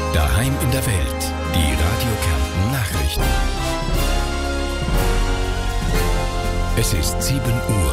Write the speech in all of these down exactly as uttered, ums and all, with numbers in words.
Daheim in der Welt. Die Radio Kärnten Nachrichten. Es ist sieben Uhr.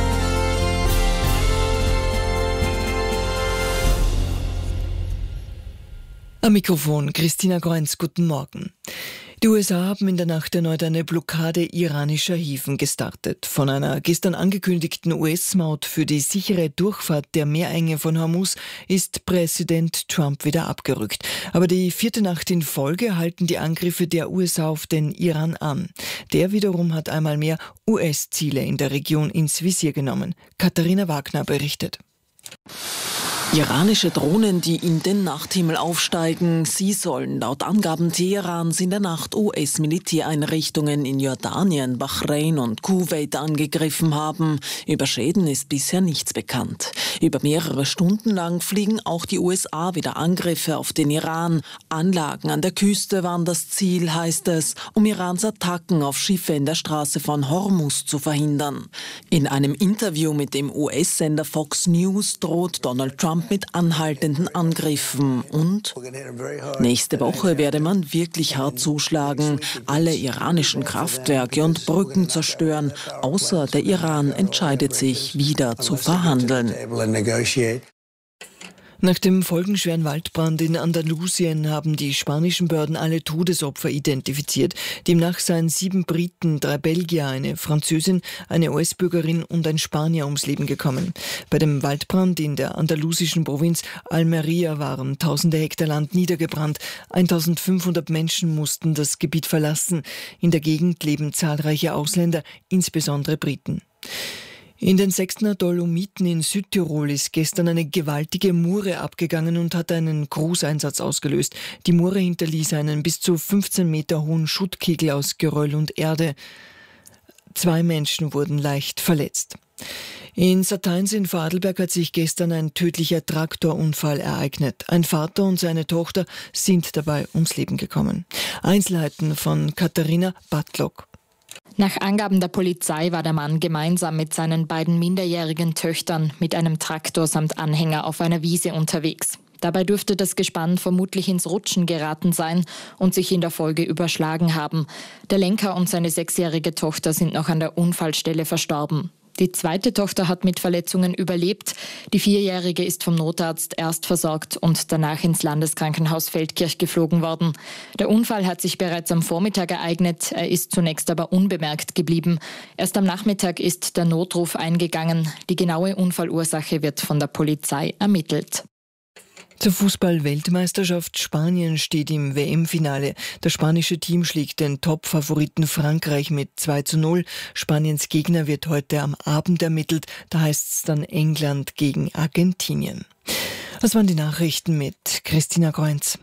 Am Mikrofon Christina Kreunz, guten Morgen. Die U S A haben in der Nacht erneut eine Blockade iranischer Häfen gestartet. Von einer gestern angekündigten U S-Maut für die sichere Durchfahrt der Meerenge von Hormuz ist Präsident Trump wieder abgerückt. Aber die vierte Nacht in Folge halten die Angriffe der U S A auf den Iran an. Der wiederum hat einmal mehr U S-Ziele in der Region ins Visier genommen. Katharina Wagner berichtet. Iranische Drohnen, die in den Nachthimmel aufsteigen. Sie sollen laut Angaben Teherans in der Nacht U S-Militäreinrichtungen in Jordanien, Bahrain und Kuwait angegriffen haben. Über Schäden ist bisher nichts bekannt. Über mehrere Stunden lang fliegen auch die U S A wieder Angriffe auf den Iran. Anlagen an der Küste waren das Ziel, heißt es, um Irans Attacken auf Schiffe in der Straße von Hormuz zu verhindern. In einem Interview mit dem U S-Sender Fox News droht Donald Trump mit anhaltenden Angriffen und nächste Woche werde man wirklich hart zuschlagen, alle iranischen Kraftwerke und Brücken zerstören, außer der Iran entscheidet sich, wieder zu verhandeln. Nach dem folgenschweren Waldbrand in Andalusien haben die spanischen Behörden alle Todesopfer identifiziert. Demnach seien sieben Briten, drei Belgier, eine Französin, eine U S-Bürgerin und ein Spanier ums Leben gekommen. Bei dem Waldbrand in der andalusischen Provinz Almería waren tausende Hektar Land niedergebrannt. eintausendfünfhundert Menschen mussten das Gebiet verlassen. In der Gegend leben zahlreiche Ausländer, insbesondere Briten. In den sechsten Dolomiten in Südtirol ist gestern eine gewaltige Mure abgegangen und hat einen Großeinsatz ausgelöst. Die Mure hinterließ einen bis zu fünfzehn Meter hohen Schuttkegel aus Geröll und Erde. Zwei Menschen wurden leicht verletzt. In Satains in Vorarlberg hat sich gestern ein tödlicher Traktorunfall ereignet. Ein Vater und seine Tochter sind dabei ums Leben gekommen. Einzelheiten von Katharina Batlock. Nach Angaben der Polizei war der Mann gemeinsam mit seinen beiden minderjährigen Töchtern mit einem Traktor samt Anhänger auf einer Wiese unterwegs. Dabei dürfte das Gespann vermutlich ins Rutschen geraten sein und sich in der Folge überschlagen haben. Der Lenker und seine sechsjährige Tochter sind noch an der Unfallstelle verstorben. Die zweite Tochter hat mit Verletzungen überlebt. Die vierjährige ist vom Notarzt erst versorgt und danach ins Landeskrankenhaus Feldkirch geflogen worden. Der Unfall hat sich bereits am Vormittag ereignet. Er ist zunächst aber unbemerkt geblieben. Erst am Nachmittag ist der Notruf eingegangen. Die genaue Unfallursache wird von der Polizei ermittelt. Zur Fußball-Weltmeisterschaft. Spanien steht im W M-Finale. Das spanische Team schlägt den Top-Favoriten Frankreich mit zwei zu null. Spaniens Gegner wird heute am Abend ermittelt. Da heißt es dann England gegen Argentinien. Das waren die Nachrichten mit Christina Kreunz.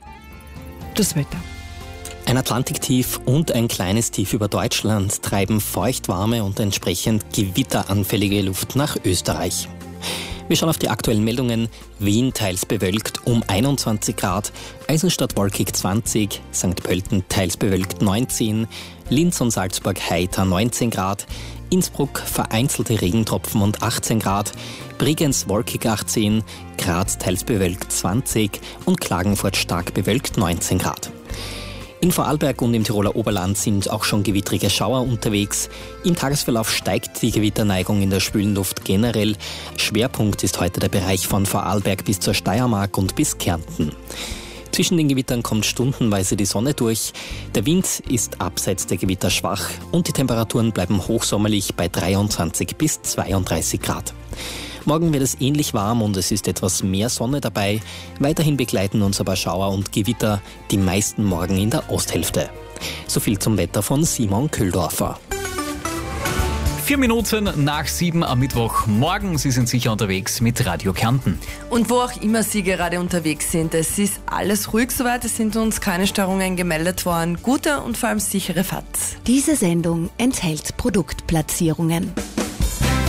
Das Wetter. Ein Atlantiktief und ein kleines Tief über Deutschland treiben feuchtwarme und entsprechend gewitteranfällige Luft nach Österreich. Wir schauen auf die aktuellen Meldungen. Wien teils bewölkt um einundzwanzig Grad, Eisenstadt wolkig zwanzig, Sankt Pölten teils bewölkt neunzehn, Linz und Salzburg heiter neunzehn Grad, Innsbruck vereinzelte Regentropfen und achtzehn Grad, Bregenz wolkig achtzehn, Graz teils bewölkt zwanzig und Klagenfurt stark bewölkt neunzehn Grad. In Vorarlberg und im Tiroler Oberland sind auch schon gewittrige Schauer unterwegs. Im Tagesverlauf steigt die Gewitterneigung in der schwülen Luft generell. Schwerpunkt ist heute der Bereich von Vorarlberg bis zur Steiermark und bis Kärnten. Zwischen den Gewittern kommt stundenweise die Sonne durch. Der Wind ist abseits der Gewitter schwach und die Temperaturen bleiben hochsommerlich bei dreiundzwanzig bis zweiunddreißig Grad. Morgen wird es ähnlich warm und es ist etwas mehr Sonne dabei. Weiterhin begleiten uns aber Schauer und Gewitter, die meisten morgen in der Osthälfte. So viel zum Wetter von Simon Köhldorfer. Vier Minuten nach sieben am Mittwochmorgen. Sie sind sicher unterwegs mit Radio Kärnten. Und wo auch immer Sie gerade unterwegs sind, es ist alles ruhig soweit. Es sind uns keine Störungen gemeldet worden. Gute und vor allem sichere Fahrt. Diese Sendung enthält Produktplatzierungen.